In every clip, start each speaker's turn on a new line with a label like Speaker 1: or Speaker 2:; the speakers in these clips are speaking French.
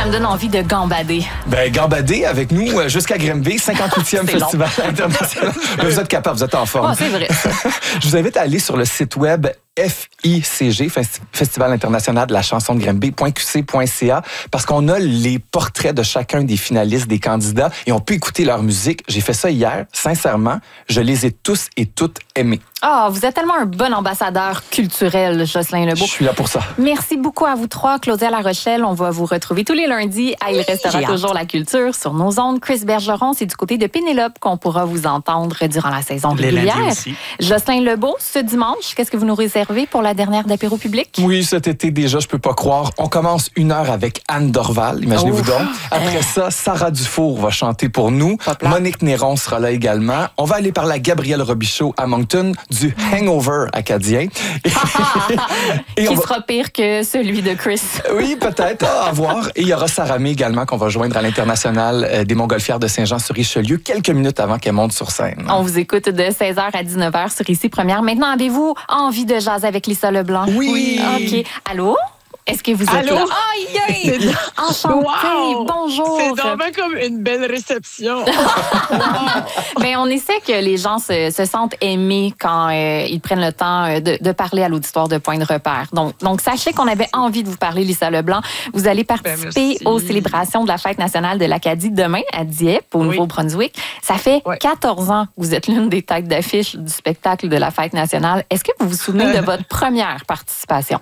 Speaker 1: Ça me donne envie de gambader.
Speaker 2: Ben, gambader avec nous jusqu'à Grimby, 58e Festival international. Mais vous êtes capable, vous êtes en forme.
Speaker 1: Oh, c'est vrai.
Speaker 2: Je vous invite à aller sur le site web FICG, Festival international de la chanson de Grimby.qc.ca, parce qu'on a les portraits de chacun des finalistes, des candidats, et on peut écouter leur musique. J'ai fait ça hier, sincèrement, je les ai tous et toutes aimés.
Speaker 1: Ah, vous êtes tellement un bon ambassadeur culturel, Jocelyn Lebeau.
Speaker 2: Je suis là pour ça.
Speaker 1: Merci beaucoup à vous trois. Claudia La Rochelle, on va vous retrouver tous les lundis à Il restera toujours la culture sur nos ondes. Chris Bergeron, c'est du côté de Pénélope qu'on pourra vous entendre durant la saison régulière. Jocelyn Lebeau, ce dimanche, qu'est-ce que vous nous réservez pour la dernière d'apéro public?
Speaker 2: Oui, cet été déjà, je peux pas croire. On commence 1 heure avec Anne Dorval, imaginez-vous donc. Après ça, Sarah Dufour va chanter pour nous. Monique Néron sera là également. On va aller par la Gabrielle Robichaud à Moncton, du Hangover acadien.
Speaker 1: Qui sera pire que celui de Chris.
Speaker 2: Oui, peut-être, à voir. Et il y aura Sarah May également qu'on va joindre à l'international des Montgolfières de Saint-Jean-sur-Richelieu quelques minutes avant qu'elle monte sur scène.
Speaker 1: On vous écoute de 16h à 19h sur Ici Première. Maintenant, avez-vous envie de jaser avec Lisa Leblanc?
Speaker 2: Oui.
Speaker 1: OK. Allô? Est-ce que vous êtes là? Aïe! Enchantée! Wow. Bonjour!
Speaker 3: C'est vraiment comme une belle réception.
Speaker 1: Bien, on essaie que les gens se sentent aimés quand ils prennent le temps de parler à l'auditoire de Point de Repère. Donc sachez qu'on avait envie de vous parler, Lisa Leblanc. Vous allez participer aux célébrations de la Fête nationale de l'Acadie demain à Dieppe, au Nouveau-Brunswick. Ça fait 14 ans que vous êtes l'une des têtes d'affiche du spectacle de la Fête nationale. Est-ce que vous vous souvenez de votre première participation?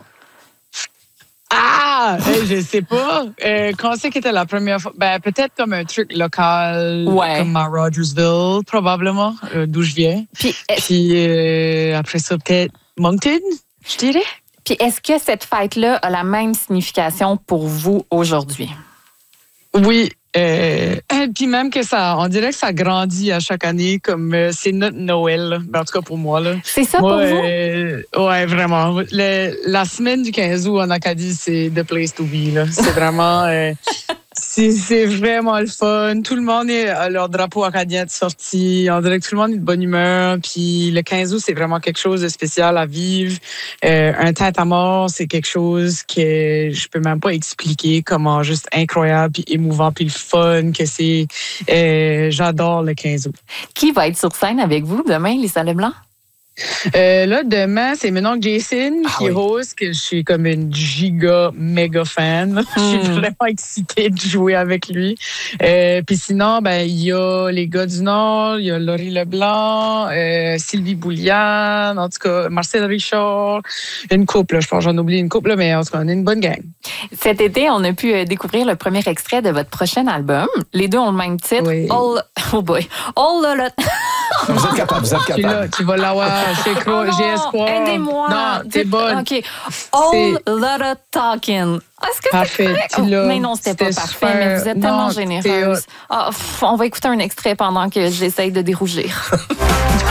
Speaker 3: Ah! Je sais pas. Quand c'est qu'était la première fois? Ben, peut-être comme un truc local, comme à Rogersville, probablement, d'où je viens. Puis après ça, peut-être Moncton, je dirais.
Speaker 1: Puis est-ce que cette fête-là a la même signification pour vous aujourd'hui?
Speaker 3: Oui. Puis même que ça, on dirait que ça grandit à chaque année, comme c'est notre Noël, là. En tout cas pour moi. Là.
Speaker 1: C'est ça
Speaker 3: moi,
Speaker 1: pour vous?
Speaker 3: Ouais, vraiment. La semaine du 15 août en Acadie, c'est the place to be. Là. C'est vraiment... c'est vraiment le fun. Tout le monde a leur drapeau acadien de sortie. On dirait que tout le monde est de bonne humeur. Puis le 15 août, c'est vraiment quelque chose de spécial à vivre. Un tête à mort, c'est quelque chose que je peux même pas expliquer comment juste incroyable, puis émouvant, puis le fun que c'est. J'adore le 15 août.
Speaker 1: Qui va être sur scène avec vous demain, Lisa Leblanc?
Speaker 3: Là, demain, c'est mon oncle Jason qui host, que je suis comme une méga fan. Je suis vraiment excitée de jouer avec lui. Puis sinon, ben il y a les gars du Nord, il y a Laurie Leblanc, Sylvie Bouliane, en tout cas, Marcel Richard, une couple, je pense j'en oublie une couple, mais en tout cas, on est une bonne gang.
Speaker 1: Cet été, on a pu découvrir le premier extrait de votre prochain album. Les deux ont le même titre.
Speaker 3: Oui.
Speaker 2: Vous êtes capable, vous êtes capable.
Speaker 3: Tu vas l'avoir, j'ai espoir.
Speaker 1: Aidez-moi.
Speaker 3: Non, t'es bonne.
Speaker 1: OK. All Lotta Talking. Est-ce que
Speaker 3: parfait,
Speaker 1: c'est correct? Mais non, c'était pas parfait, mais vous êtes tellement généreuse. On va écouter un extrait pendant que j'essaye de dérougir.